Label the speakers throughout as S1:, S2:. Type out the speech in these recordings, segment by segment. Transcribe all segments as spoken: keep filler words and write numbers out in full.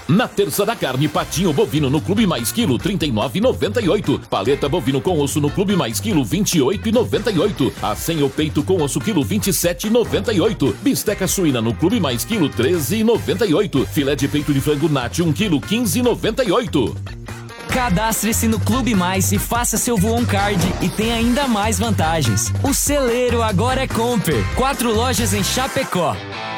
S1: Na terça da carne, patinho bovino no Clube Mais Quilo, trinta e nove reais e noventa e oito. Paleta bovino com osso no Clube Mais Quilo, vinte e oito reais e noventa e oito. Acém ou peito com osso quilo, vinte e sete reais e noventa e oito. Bisteca suína no Clube Mais Quilo, treze reais e noventa e oito. Filé de peito de frango Nati, um quilo, quinze reais e noventa e oito.
S2: Cadastre-se no Clube Mais e faça seu Voon Card e tem ainda mais vantagens. O celeiro agora é Comper. Quatro lojas em Chapecó.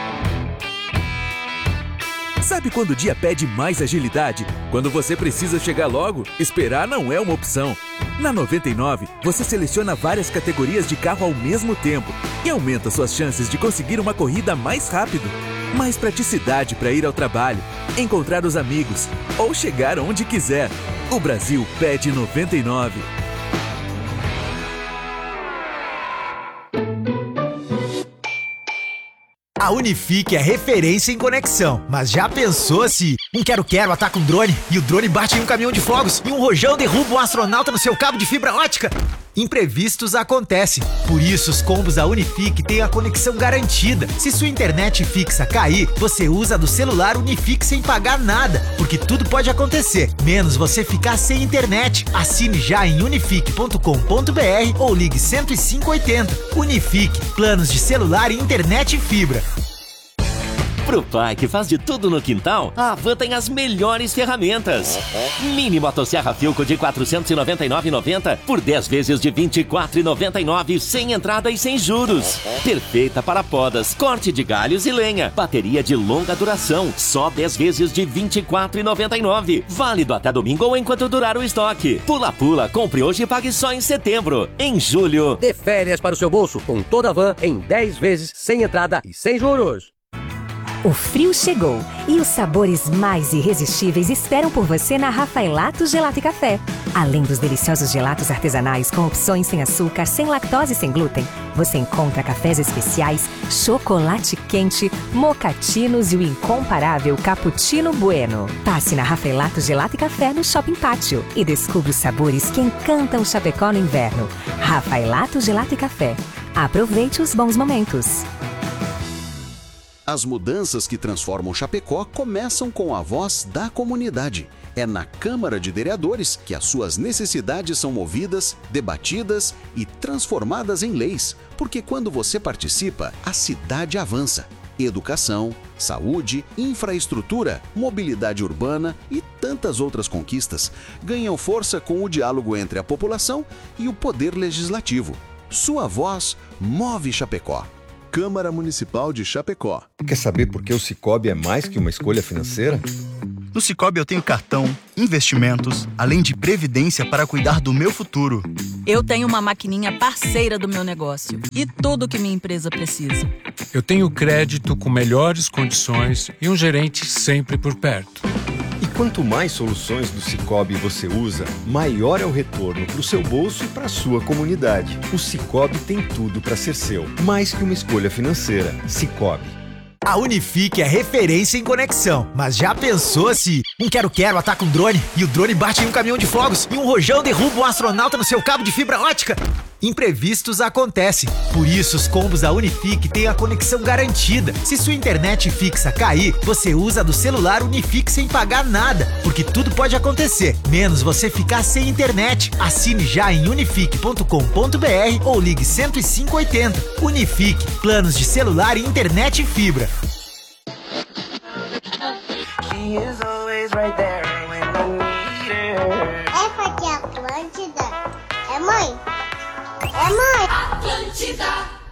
S3: Sabe quando o dia pede mais agilidade? Quando você precisa chegar logo, esperar não é uma opção. Na noventa e nove, você seleciona várias categorias de carro ao mesmo tempo e aumenta suas chances de conseguir uma corrida mais rápido. Mais praticidade para ir ao trabalho, encontrar os amigos ou chegar onde quiser. O Brasil pede noventa e nove.
S4: A Unifique é referência em conexão, mas já pensou se um quero-quero ataca um drone e o drone bate em um caminhão de fogos e um rojão derruba um astronauta no seu cabo de fibra ótica? Imprevistos acontecem, por isso os combos da Unifique têm a conexão garantida. Se sua internet fixa cair, você usa do celular Unifique sem pagar nada, porque tudo pode acontecer, menos você ficar sem internet. Assine já em unifique ponto com ponto br ou ligue cento e cinco oitenta. Unifique, planos de celular e internet fibra.
S5: Pro pai que faz de tudo no quintal, a Havan tem as melhores ferramentas. Mini motosserra Filco de quatrocentos e noventa e nove reais e noventa por dez vezes de vinte e quatro reais e noventa e nove, sem entrada e sem juros. Perfeita para podas, corte de galhos e lenha. Bateria de longa duração, só dez vezes de vinte e quatro reais e noventa e nove. Válido até domingo ou enquanto durar o estoque. Pula Pula, compre hoje e pague só em setembro. Em julho,
S6: dê férias para o seu bolso com toda a Havan em dez vezes, sem entrada e sem juros.
S7: O frio chegou e os sabores mais irresistíveis esperam por você na Rafaelato Gelato e Café. Além dos deliciosos gelatos artesanais com opções sem açúcar, sem lactose e sem glúten, você encontra cafés especiais, chocolate quente, mocatinos e o incomparável Cappuccino Bueno. Passe na Rafaelato Gelato e Café no Shopping Pátio e descubra os sabores que encantam Chapecó no inverno. Rafaelato Gelato e Café. Aproveite os bons momentos.
S8: As mudanças que transformam Chapecó começam com a voz da comunidade. É na Câmara de Vereadores que as suas necessidades são movidas, debatidas e transformadas em leis. Porque quando você participa, a cidade avança. Educação, saúde, infraestrutura, mobilidade urbana e tantas outras conquistas ganham força com o diálogo entre a população e o poder legislativo. Sua voz move Chapecó. Câmara Municipal de Chapecó.
S9: Quer saber por que o Sicoob é mais que uma escolha financeira?
S10: No Sicoob eu tenho cartão, investimentos, além de previdência para cuidar do meu futuro.
S11: Eu tenho uma maquininha parceira do meu negócio e tudo que minha empresa precisa.
S12: Eu tenho crédito com melhores condições e um gerente sempre por perto.
S9: E quanto mais soluções do Sicoob você usa, maior é o retorno para o seu bolso e para a sua comunidade. O Sicoob tem tudo para ser seu, mais que uma escolha financeira. Sicoob.
S4: A Unifique é referência em conexão, mas já pensou se um quero-quero ataca um drone e o drone bate em um caminhão de fogos e um rojão derruba um astronauta no seu cabo de fibra ótica? Imprevistos acontecem, por isso os combos da Unifique têm a conexão garantida. Se sua internet fixa cair, você usa do celular Unifique sem pagar nada, porque tudo pode acontecer, menos você ficar sem internet. Assine já em unifique ponto com ponto br ou ligue cento e cinco oitenta. Unifique, planos de celular e internet fibra.
S13: Essa aqui é a Atlântida. É, mãe? É, mãe? Atlântida.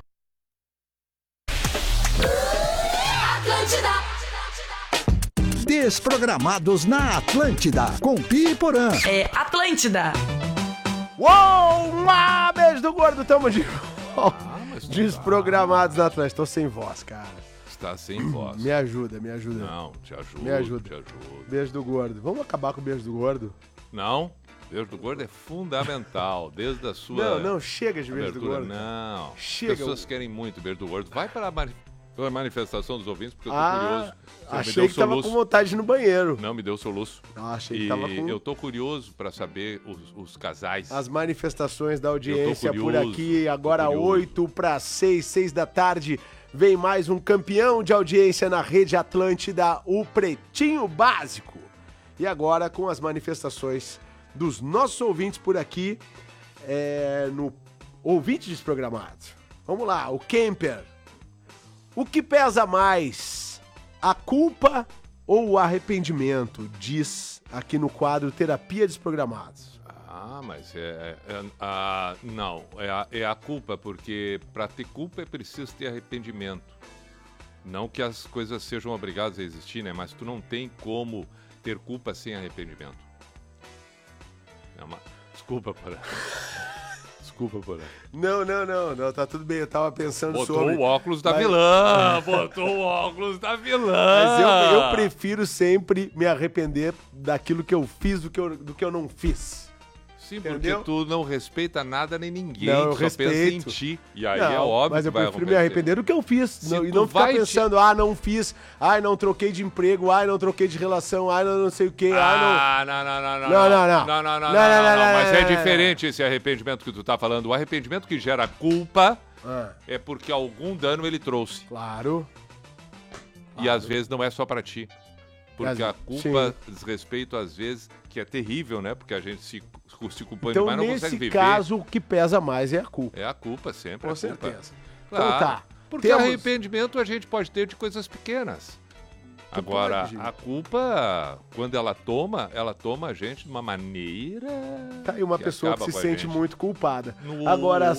S14: Atlântida. Desprogramados na Atlântida, com Pi e Porã.
S11: É Atlântida.
S15: Uou! Uma beijo do gordo, tamo de volta.
S16: Ah,
S15: Desprogramados na Atlântida. Tô sem voz, cara.
S16: Está sem voz.
S15: Me ajuda, me ajuda.
S16: Não, te ajudo.
S15: Me ajuda.
S16: Te ajudo.
S15: Beijo do gordo. Vamos acabar com o beijo do gordo?
S16: Não. Beijo do gordo é fundamental, desde a sua...
S15: Não, não, chega de beijo
S16: abertura.
S15: do gordo.
S16: Não,
S15: chega.
S16: As pessoas querem muito beijo do gordo. Vai para a mani... manifestação dos ouvintes, porque eu tô
S15: ah,
S16: curioso.
S15: Achei que tava soluço. Com vontade de ir no banheiro.
S16: Não, me deu soluço.
S15: Não, achei
S16: e
S15: que tava com...
S16: eu tô curioso para saber os, os casais.
S15: As manifestações da audiência por aqui, agora oito para seis, seis da tarde. Vem mais um campeão de audiência na Rede Atlântida, o Pretinho Básico. E agora com as manifestações dos nossos ouvintes por aqui, é, no Ouvinte Desprogramado. Vamos lá, o Kemper. O que pesa mais, a culpa ou o arrependimento? Diz aqui no quadro Terapia Desprogramados.
S16: Ah, mas é, é, é a, não, é a, é a culpa, porque para ter culpa é preciso ter arrependimento. Não que as coisas sejam obrigadas a existir, né? Mas tu não tem como ter culpa sem arrependimento. É uma... Desculpa, Porã. Desculpa, Porã.
S15: Não, não, não, não, tá tudo bem, eu tava pensando
S16: botou
S15: sobre...
S16: Botou o óculos da
S15: mas...
S16: vilã, botou o óculos da vilã.
S15: Mas eu, eu prefiro sempre me arrepender daquilo que eu fiz do que eu, do que eu não fiz.
S16: Sim,
S15: entendeu?
S16: porque tu não respeita nada nem ninguém,
S15: não, eu
S16: tu só
S15: respeito.
S16: pensa em ti. E aí
S15: não,
S16: é óbvio
S15: mas eu
S16: que vai
S15: prefiro me
S16: acontecer.
S15: arrepender do que eu fiz. Não, e
S16: tu
S15: não ficar
S16: vai
S15: pensando,
S16: te...
S15: ah, não fiz, ai, não troquei de emprego, ai, não troquei de relação, ai, não, não sei o quê,
S16: ah,
S15: ai,
S16: não... não, não, não, não,
S15: não, não, não,
S16: não, não, não, não, não, não, mas é diferente esse arrependimento que tu tá falando. O arrependimento que gera culpa ah. é porque algum dano ele trouxe.
S15: Claro.
S16: E claro. Às vezes não é só pra ti. Porque a culpa, sim. desrespeito, às vezes, que é terrível, né? Porque a gente se, se culpando
S15: então,
S16: demais não consegue viver.
S15: Então, nesse caso, o que pesa mais é a culpa.
S16: É a culpa, sempre.
S15: Com
S16: a
S15: certeza.
S16: Culpa. Claro,
S15: então tá.
S16: Porque
S15: Temos...
S16: arrependimento a gente pode ter de coisas pequenas. Tu Agora, pode, a culpa, quando ela toma, ela toma a gente de uma maneira...
S15: Tá aí uma
S16: que
S15: pessoa que se sente
S16: gente.
S15: muito culpada.
S16: No...
S15: Agora...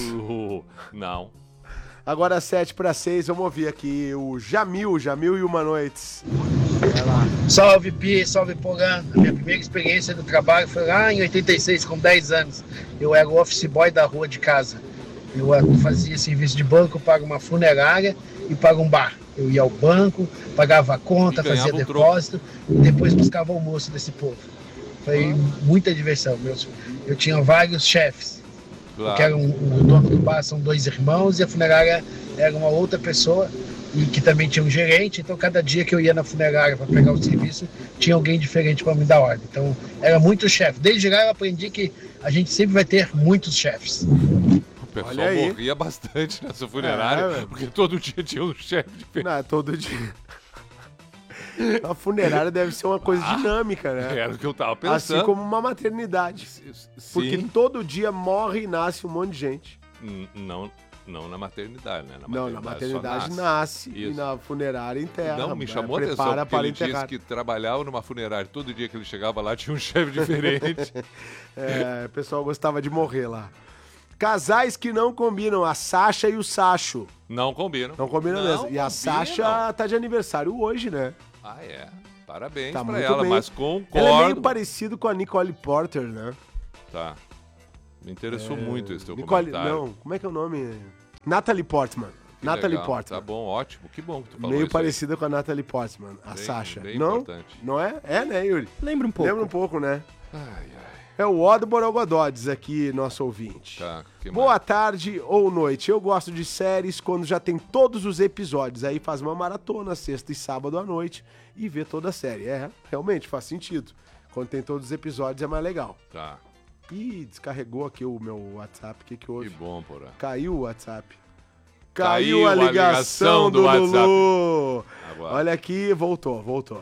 S16: Não.
S15: Agora, sete para seis, vamos ouvir aqui o Jamil, Jamil e uma noites.
S17: Salve, Pi, salve, Porã. A minha primeira experiência do trabalho foi lá em oitenta e seis, com dez anos. Eu era o office boy da rua de casa. Eu fazia serviço de banco para uma funerária e para um bar. Eu ia ao banco, pagava a conta, fazia depósito e depois buscava o almoço desse povo. Foi muita diversão. Eu tinha vários chefes. Claro. Que era um, o dono do bar são dois irmãos e a funerária era uma outra pessoa e que também tinha um gerente. Então cada dia que eu ia na funerária para pegar o serviço tinha alguém diferente para me dar ordem. Então era muito chefe. Desde lá eu aprendi que a gente sempre vai ter muitos chefes.
S16: O pessoal morria bastante nessa funerária é, porque todo dia tinha um chefe diferente.
S15: Não, todo dia. A funerária deve ser uma coisa ah, dinâmica, né?
S16: Era o que eu tava pensando.
S15: Assim como uma maternidade. Sim. Porque todo dia morre e nasce um monte de gente.
S16: Não, não na maternidade, né? Na
S15: não,
S16: maternidade
S15: na maternidade nasce, nasce e na funerária enterra.
S16: Não, me chamou a atenção porque ele enterrar. disse que trabalhava numa funerária. Todo dia que ele chegava lá tinha um chefe diferente.
S15: É, o pessoal gostava de morrer lá. Casais que não combinam, a Sasha e o Sacho.
S16: Não combinam.
S15: Não combinam não mesmo. E a Sasha tá de aniversário hoje, né?
S16: Ah, é. Parabéns
S15: tá
S16: pra ela,
S15: bem.
S16: mas concordo.
S15: Ela é meio parecido com a Nicole Porter, né?
S16: Tá. Me interessou é... muito esse teu
S15: Nicole...
S16: comentário.
S15: Não, como é que é o nome? Natalie Portman.
S16: Que
S15: Natalie
S16: legal.
S15: Portman.
S16: Tá bom, ótimo. Que bom que tu falou
S15: Meio
S16: isso
S15: parecida
S16: aí.
S15: com a Natalie Portman, a
S16: bem,
S15: Sasha.
S16: Bem
S15: não?
S16: Importante.
S15: Não é? É, né, Yuri?
S18: Lembra um pouco.
S15: Lembra um pouco, né?
S16: Ai, ai.
S15: É o Odo Borogodó, diz aqui nosso ouvinte.
S16: Tá, que
S15: Boa
S16: mais?
S15: tarde ou noite. Eu gosto de séries quando já tem todos os episódios. Aí faz uma maratona, sexta e sábado à noite, e vê toda a série. É, realmente, faz sentido. Quando tem todos os episódios é mais legal.
S16: Tá.
S15: Ih, descarregou aqui o meu WhatsApp. O que que houve?
S16: Que bom, porra.
S15: Caiu o WhatsApp.
S16: Caiu,
S15: Caiu a ligação, a ligação do, do Lulu.
S16: Agora.
S15: Olha aqui, voltou, voltou.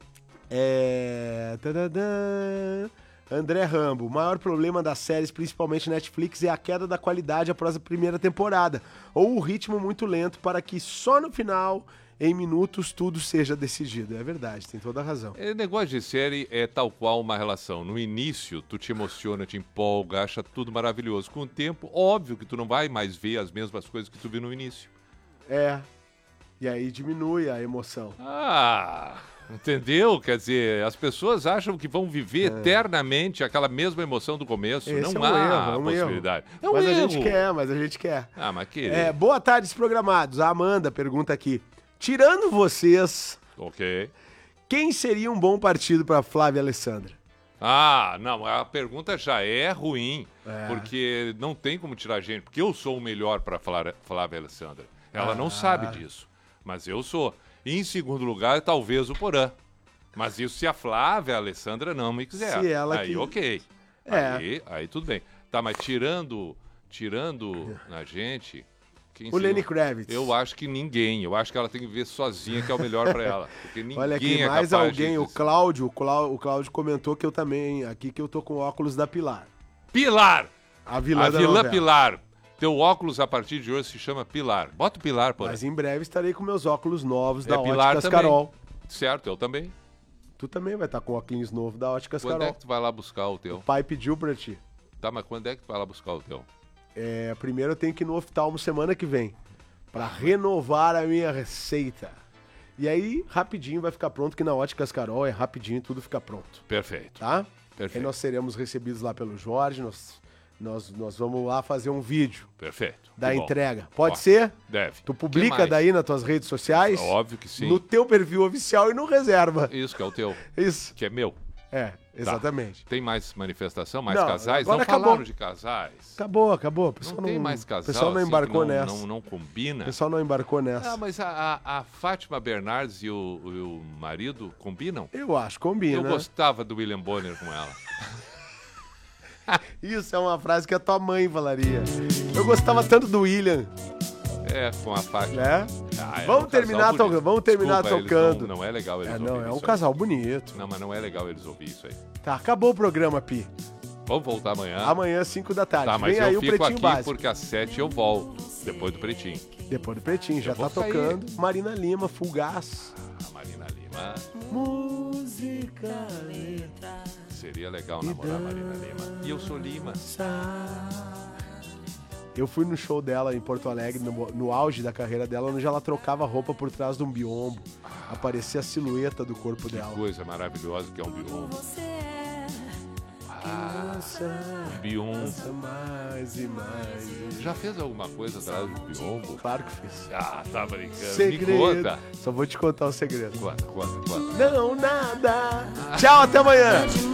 S15: É... Tadadã. André Rambo, o maior problema das séries, principalmente Netflix, é a queda da qualidade após a primeira temporada, ou o ritmo muito lento para que só no final, em minutos, tudo seja decidido. É verdade, tem toda a razão.
S16: O negócio de série é tal qual uma relação. No início, tu te emociona, te empolga, acha tudo maravilhoso. Com o tempo, óbvio que tu não vai mais ver as mesmas coisas que tu viu no início.
S15: É, e aí diminui a emoção.
S16: Ah... Entendeu? Quer dizer, as pessoas acham que vão viver é. eternamente aquela mesma emoção do começo.
S15: Esse
S16: não
S15: é um
S16: há
S15: erro, é um
S16: possibilidade.
S15: Erro.
S16: É um
S15: mas
S16: erro.
S15: a gente quer, mas a gente quer.
S16: Ah, mas que...
S15: É, boa tarde, desprogramados. A Amanda pergunta aqui. Tirando vocês,
S16: ok,
S15: quem seria um bom partido para Flávia Alessandra?
S16: Ah, não, a pergunta já é ruim,
S15: é.
S16: porque não tem como tirar gente, porque eu sou o melhor para Flávia Alessandra. Ela ah. não sabe disso, mas eu sou. Em segundo lugar, talvez o Porã. Mas isso se a Flávia a Alessandra não me quiser.
S15: Se ela
S16: aí,
S15: que...
S16: ok.
S15: É.
S16: Aí, aí tudo bem. Tá, mas tirando, tirando na gente, Quem
S15: o
S16: sim?
S15: Lenny Kravitz.
S16: Eu acho que ninguém. Eu acho que ela tem que ver sozinha, que é o melhor pra ela. Porque ninguém
S15: Olha aqui,
S16: é
S15: mais
S16: capaz
S15: alguém,
S16: de...
S15: o Cláudio, o Cláudio, o Cláudio comentou que eu também, aqui que eu tô com óculos da Pilar.
S16: Pilar!
S15: A vilã
S16: A
S15: da
S16: vilã
S15: novela.
S16: Pilar. Teu óculos, a partir de hoje, se chama Pilar. Bota o Pilar, pô.
S15: Mas em breve estarei com meus óculos novos da
S16: É Pilar
S15: Óticas
S16: também.
S15: Carol.
S16: Certo, eu também.
S15: Tu também vai estar com óculos novo da Óticas
S16: Quando
S15: Carol.
S16: é que tu vai lá buscar o teu?
S15: O pai pediu pra ti.
S16: Tá, mas quando é que tu vai lá buscar o teu?
S15: É, primeiro eu tenho que ir no oftalmo semana que vem. Pra renovar a minha receita. E aí, rapidinho vai ficar pronto, que na Óticas Carol é rapidinho, tudo fica pronto.
S16: Perfeito.
S15: Tá?
S16: Perfeito.
S15: Aí nós seremos recebidos lá pelo Jorge, nós, nós, nós vamos lá fazer um vídeo
S16: Perfeito.
S15: da
S16: Que bom.
S15: entrega. Pode
S16: Ó,
S15: ser?
S16: Deve.
S15: Tu
S16: Que
S15: publica
S16: mais?
S15: daí nas tuas redes sociais?
S16: Óbvio que sim.
S15: No teu perfil oficial e no reserva.
S16: Isso, que é o teu.
S15: Isso.
S16: Que é meu.
S15: É, exatamente.
S16: Tá. Tem mais manifestação, mais
S15: Não,
S16: casais?
S15: agora
S16: Não
S15: acabou.
S16: falaram de casais.
S15: Acabou, acabou. O pessoal
S16: Não tem
S15: não,
S16: mais casal
S15: O pessoal não
S16: assim,
S15: embarcou
S16: que não,
S15: nessa.
S16: Não, não combina.
S15: O pessoal não embarcou nessa.
S16: Ah, mas a, a, a Fátima Bernardes e o, e o marido combinam?
S15: Eu acho, combina.
S16: Eu gostava do William Bonner com ela.
S15: Isso é uma frase que a tua mãe falaria. Eu gostava tanto do William.
S16: É, com a Fátima.
S15: Né?
S16: Ah, é
S15: vamos,
S16: um
S15: terminar
S16: casal
S15: to...
S16: bonito.
S15: vamos terminar
S16: Desculpa, eles
S15: tocando.
S16: Não, não é legal eles
S15: É, não,
S16: ouvirem
S15: é um
S16: isso
S15: casal
S16: aí.
S15: bonito.
S16: Não, mas não é legal eles ouvirem isso aí.
S15: Tá, acabou o programa, Pi.
S16: Vamos voltar amanhã?
S15: Amanhã, cinco da tarde.
S16: Tá, mas
S15: Vem
S16: eu
S15: aí o
S16: fico
S15: Pretinho
S16: aqui
S15: Básico.
S16: porque às sete eu volto, depois do Pretinho.
S15: Depois do Pretinho, já
S16: Eu vou
S15: tá
S16: sair.
S15: tocando. Marina Lima, Fugaz.
S16: A Marina Lima.
S15: Música, letra.
S16: Seria legal namorar a Marina Lima. E eu sou Lima.
S15: Eu fui no show dela em Porto Alegre, no, no auge da carreira dela, onde ela trocava roupa por trás de um biombo. Aparecia a silhueta do corpo dela.
S16: Coisa maravilhosa que é um biombo. Ah, um biombo.
S15: Mais e mais.
S16: Já fez alguma coisa atrás do biombo?
S15: Claro que fiz.
S16: Ah, tá brincando.
S15: Segredo.
S16: Me conta.
S15: Só vou te contar o segredo.
S16: Conta, conta, conta.
S15: Não, nada. Tchau, até amanhã.